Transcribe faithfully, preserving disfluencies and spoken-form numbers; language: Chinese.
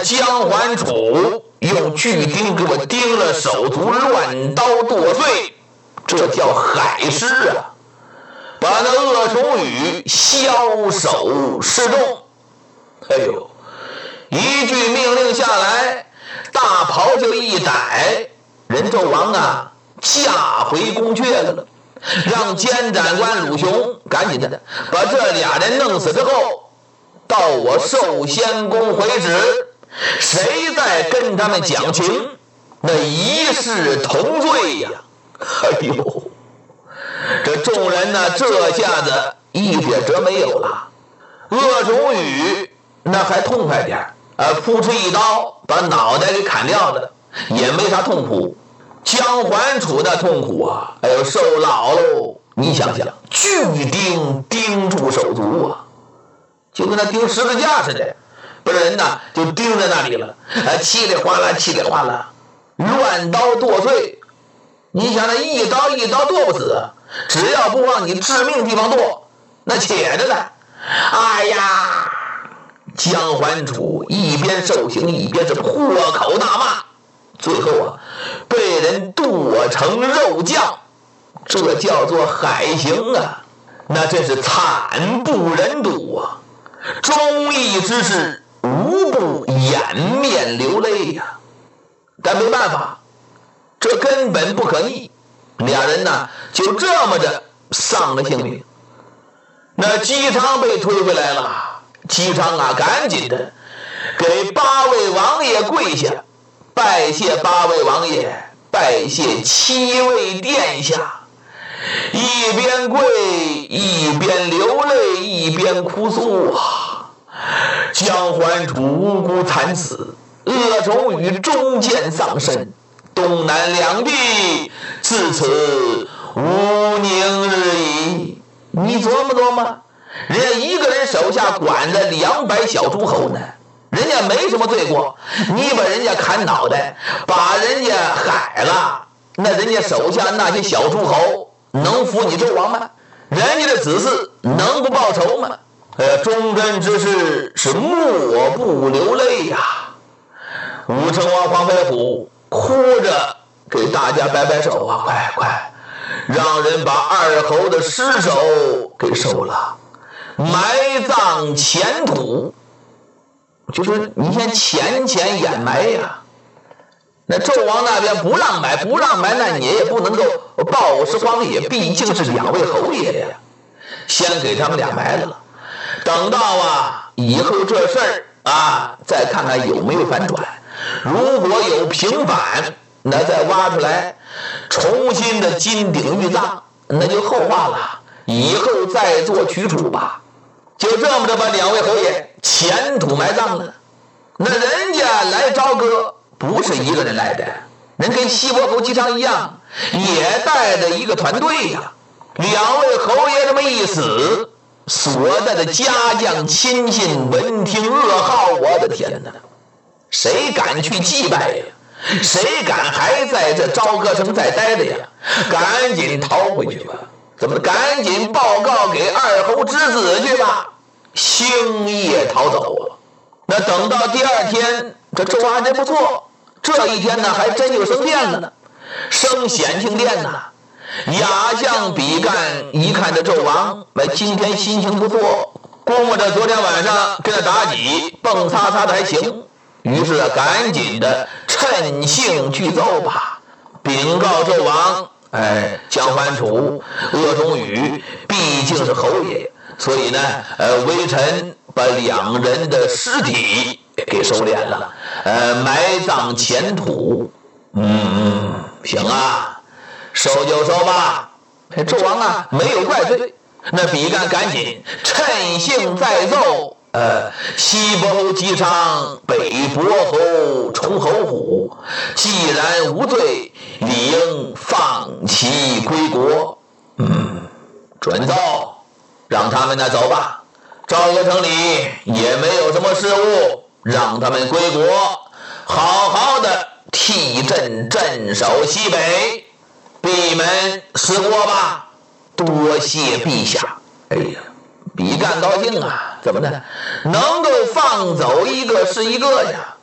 姜桓楚用锯钉给我钉了手足，乱刀剁碎，这叫海尸啊！把那鄂崇宇枭首示众。哎呦，一句命令下来，大袍就一逮，人纣王啊驾回宫阙了，让监斩官鲁雄赶紧的把这俩人弄死之后，到我寿仙宫回旨，谁再跟他们讲情，那一视同罪呀！哎呦，这众人呢，这下子一点辙没有了。鄂崇宇那还痛快点，呃，扑哧一刀把脑袋给砍掉了，也没啥痛苦。姜桓楚的痛苦啊，哎呦，受老喽！你想想，锯钉钉住手足啊，就跟那钉十字架似的，把人呢就钉在那里了，哎，稀里哗啦，稀里哗啦，乱刀剁碎。你想那一刀一刀剁不死，只要不往你致命地方剁，那且着呢。哎呀，姜桓楚一边受刑一边是破口大骂，最后啊被人剁成肉酱，这叫做海刑啊，那真是惨不忍睹啊！忠义之士无不掩面流泪呀、啊，但没办法，这根本不可逆，俩人呢就这么着丧了性命。那姬昌被推回来了，姬昌啊赶紧的给八位王爷跪下，拜谢八位王爷，拜谢七位殿下。一边跪一边流泪一边哭诉啊！姜桓楚无辜惨死，鄂崇宇中箭丧身，东南两地自此无宁日矣。你琢磨琢磨，人家一个人手下管着两百小诸侯呢，人家没什么罪过，你把人家砍脑袋，把人家害了，那人家手下那些小诸侯能服你纣王吗？人家的子嗣能不报仇吗？呃，忠贞之士是莫不流泪呀、啊。武成王黄飞虎哭着给大家摆摆手啊，快快，让人把二侯的尸首给收了，埋葬前土，就是你先浅浅掩埋呀。那纣王那边不让埋，不让埋，那你也不能够暴尸荒野，毕竟是两位侯爷呀，先给他们俩埋了，等到啊以后这事儿啊，再看看有没有反转，如果有平反，那再挖出来重新的金鼎玉葬，那就后话了，以后再做取处吧。就这么着把两位侯爷前土埋葬了。那人家来朝歌不是一个人来的，人跟西伯侯姬昌一样，也带着一个团队呀、啊。两位侯爷这么一死，所在的家将亲信闻听噩耗，我的天哪，谁敢去祭拜呀？谁敢还在这朝歌城再待着呀？赶紧逃回去吧！怎么赶紧报告给二侯之子去吧？星夜逃走啊！那等到第二天，这纣王还真不错，这一天呢还真就升殿了呢，升显庆殿呢。亚将比干一看这纣王，哎，今天心情不错，估摸着昨天晚上跟他妲己蹦擦擦的还行，于是啊，赶紧的趁兴去奏吧，禀告纣王，哎，姜桓楚、鄂崇宇毕竟是侯爷，所以呢，呃，微臣把两人的尸体给收敛了，呃，埋葬前土。嗯，行啊，收就收吧。纣王啊，没有怪罪。那比干赶紧趁兴再奏。呃，西伯侯姬昌，北伯侯崇侯虎，既然无罪，理应放其归国。嗯，准奏，让他们呢走吧。朝歌城里也没有什么事务，让他们归国，好好的替朕镇守西北，闭门思过吧。多谢陛下。哎呀，比干高兴啊！怎么的？能够放走一个是一个呀！